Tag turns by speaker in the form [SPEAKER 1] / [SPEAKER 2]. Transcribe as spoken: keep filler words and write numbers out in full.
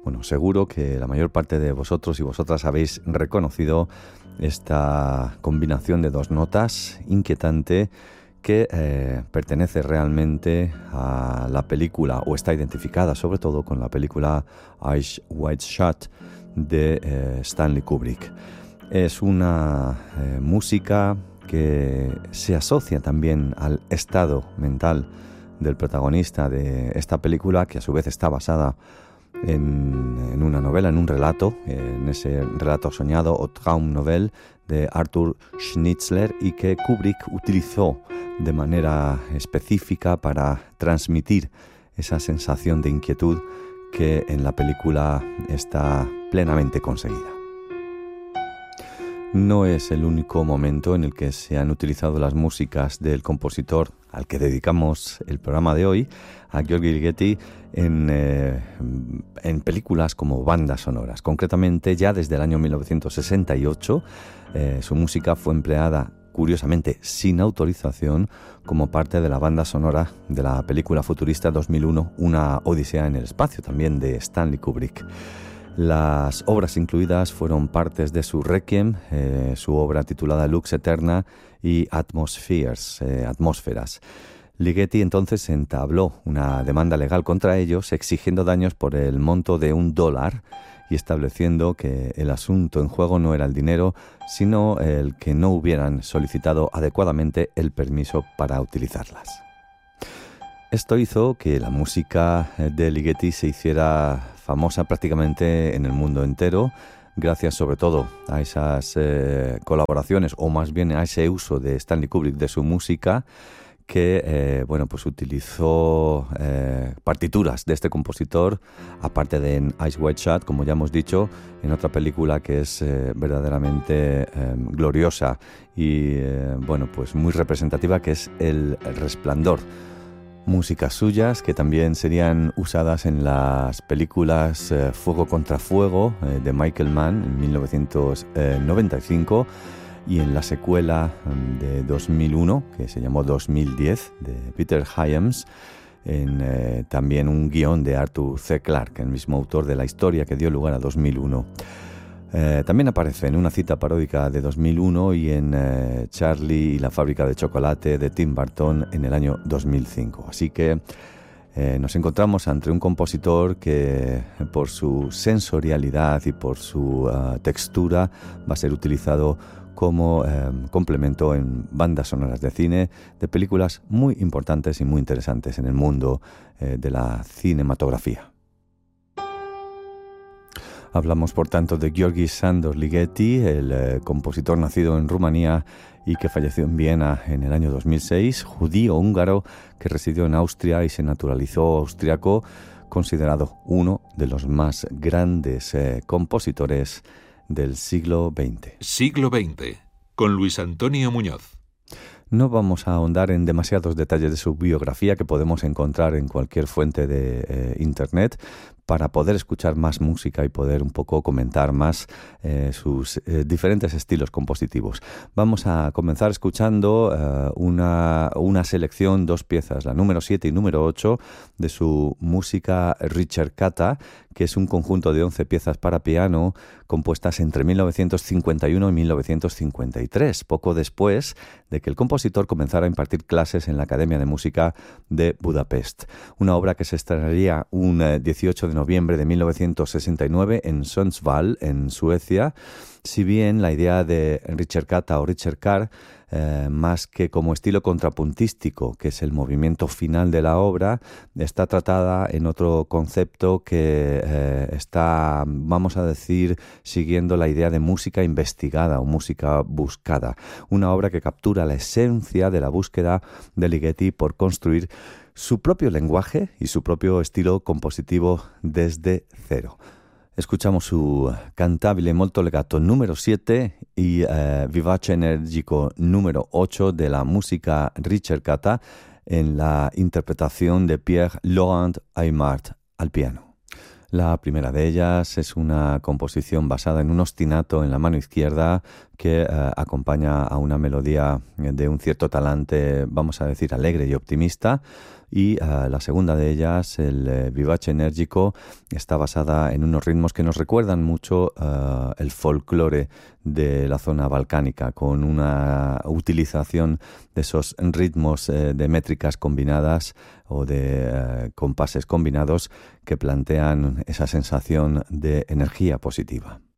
[SPEAKER 1] Bueno, seguro que la mayor parte de vosotros y vosotras habéis reconocido esta combinación de dos notas inquietante que eh, pertenece realmente a la película, o está identificada sobre todo con la película Eyes Wide Shut de eh, Stanley Kubrick. Es una eh, música que se asocia también al estado mental del protagonista de esta película, que a su vez está basada en, en una novela, en un relato, en ese relato soñado o Traumnovelle de Arthur Schnitzler, y que Kubrick utilizó de manera específica para transmitir esa sensación de inquietud que en la película está plenamente conseguida. No es el único momento en el que se han utilizado las músicas del compositor al que dedicamos el programa de hoy, a György Ligeti, en, eh, en películas como bandas sonoras. Concretamente, ya desde el año mil novecientos sesenta y ocho, eh, su música fue empleada, curiosamente sin autorización, como parte de la banda sonora de la película futurista dos mil uno, Una Odisea en el Espacio, también de Stanley Kubrick. Las obras incluidas fueron partes de su Requiem, eh, su obra titulada Lux Eterna, y Atmospheres, eh, Atmósferas. Ligeti entonces entabló una demanda legal contra ellos, exigiendo daños por el monto de un dólar y estableciendo que el asunto en juego no era el dinero, sino el que no hubieran solicitado adecuadamente el permiso para utilizarlas. Esto hizo que la música de Ligeti se hiciera famosa prácticamente en el mundo entero, gracias sobre todo a esas eh, colaboraciones, o más bien a ese uso de Stanley Kubrick de su música, que eh, bueno, pues utilizó eh, partituras de este compositor, aparte de en Eyes Wide Shut, como ya hemos dicho, en otra película que es eh, verdaderamente eh, gloriosa y eh, bueno, pues muy representativa, que es El Resplandor. Músicas suyas que también serían usadas en las películas eh, Fuego contra Fuego eh, de Michael Mann en mil novecientos noventa y cinco, y en la secuela de dos mil uno, que se llamó dos mil diez, de Peter Hyams, en eh, también un guión de Arthur C. Clarke, el mismo autor de la historia que dio lugar a dos mil uno. Eh, también aparece en una cita paródica de dos mil uno y en eh, Charlie y la fábrica de chocolate de Tim Burton en el año dos mil cinco. Así que eh, nos encontramos ante un compositor que, por su sensorialidad y por su uh, textura, va a ser utilizado como eh, complemento en bandas sonoras de cine de películas muy importantes y muy interesantes en el mundo eh, de la cinematografía. Hablamos, por tanto, de György Sándor Ligeti, el eh, compositor nacido en Rumanía y que falleció en Viena en el año dos mil seis, judío húngaro que residió en Austria y se naturalizó austriaco, considerado uno de los más grandes eh, compositores del siglo veinte.
[SPEAKER 2] Siglo veinte, con Luis Antonio Muñoz.
[SPEAKER 1] No vamos a ahondar en demasiados detalles de su biografía que podemos encontrar en cualquier fuente de eh, internet, para poder escuchar más música y poder un poco comentar más eh, sus eh, diferentes estilos compositivos. Vamos a comenzar escuchando eh, una, una selección, dos piezas, la número siete y número ocho, de su música Ricercata, que es un conjunto de once piezas para piano compuestas entre mil novecientos cincuenta y uno y mil novecientos cincuenta y tres, poco después de que el compositor comenzara a impartir clases en la Academia de Música de Budapest. Una obra que se estrenaría un eh, dieciocho de noviembre de mil novecientos sesenta y nueve en Sundsvall, en Suecia, si bien la idea de Ricercata o Ricercar, eh, más que como estilo contrapuntístico, que es el movimiento final de la obra, está tratada en otro concepto que eh, está, vamos a decir, siguiendo la idea de música investigada o música buscada. Una obra que captura la esencia de la búsqueda de Ligeti por construir su propio lenguaje y su propio estilo compositivo desde cero. Escuchamos su Cantabile molto legato número siete y eh, Vivace energico número ocho de la música Ricercata en la interpretación de Pierre-Laurent Aimard al piano. La primera de ellas es una composición basada en un ostinato en la mano izquierda que eh, acompaña a una melodía de un cierto talante, vamos a decir, alegre y optimista, y uh, la segunda de ellas, el eh, Vivace Enérgico, está basada en unos ritmos que nos recuerdan mucho uh, el folclore de la zona balcánica, con una utilización de esos ritmos eh, de métricas combinadas o de eh, compases combinados que plantean esa sensación de energía positiva.